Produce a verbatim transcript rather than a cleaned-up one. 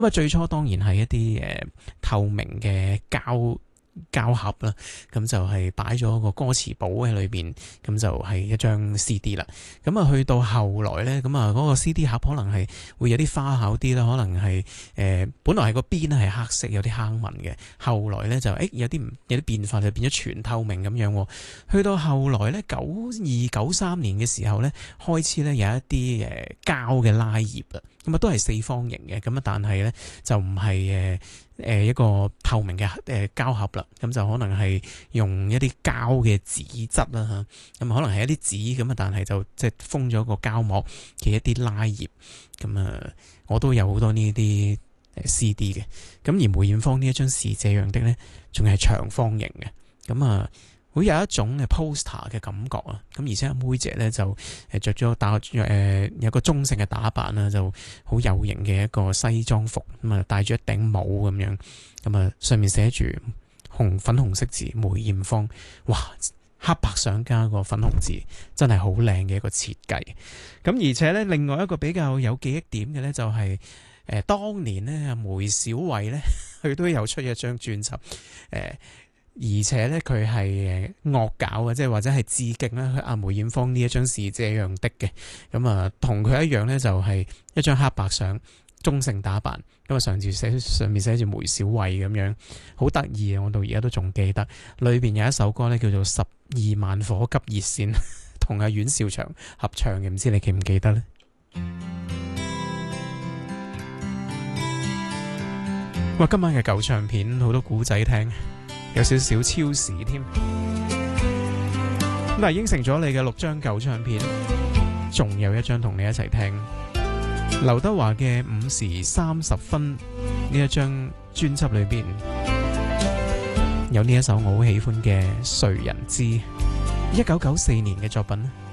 咁啊，最初當然係一啲誒、呃、透明嘅膠膠盒啦，咁就係擺咗個歌詞簿喺裏邊，咁就係一張 C D 啦。咁啊，去到後來呢，咁啊嗰個 C D 盒可能係會有啲花巧啲啦，可能係誒、呃、本來係個邊係黑色有啲坑紋嘅，後來呢，就誒有啲有啲變化，就變咗全透明咁樣。去到後來呢，九二九三年嘅時候呢，開始呢有一啲誒膠嘅拉葉啦，咁啊都係四方形嘅，咁啊但係呢，就唔係誒。誒一個透明嘅誒膠盒啦，咁就可能係用一啲膠嘅紙質啦嚇，咁可能係一啲紙咁啊，但係就即係封咗個膠膜嘅一啲拉葉，咁啊我都有好多呢啲誒 C D 嘅，咁而梅艷芳呢一張是這樣的呢，仲係長方形嘅，咁啊會有一種嘅 poster 嘅感覺啊，咁而且阿妹姐咧就誒著咗打誒、呃、有個中性嘅打扮啦，就好有型嘅一個西裝服，咁啊戴住一頂帽咁樣，咁啊上面寫住紅粉紅色字梅艷芳，哇黑白相加個粉紅字，真係好靚嘅一個設計。咁而且咧另外一個比較有記憶點嘅咧就係、是、誒、呃、當年咧梅小惠咧佢都有出一張專輯誒。呃而且咧，佢係惡搞嘅，即係或者係致敬咧阿梅艷芳呢一張是這樣的嘅，咁啊同佢一樣咧，就係一張黑白相，中性打扮，咁啊上住寫上面寫住梅小惠咁樣，好得意啊！我到而家都仲記得，裏邊有一首歌咧叫做《十二萬火急熱線》，同阿阮兆祥合唱嘅，唔知你記唔記得呢？哇！今晚嘅舊唱片好多古仔聽。有少少超時添，咁但係應承咗你嘅六張舊唱片，仲有一張同你一齊聽劉德華嘅五時三十分呢一張專輯裏邊有呢一首我好喜歡嘅《誰人知》，一九九四年嘅作品。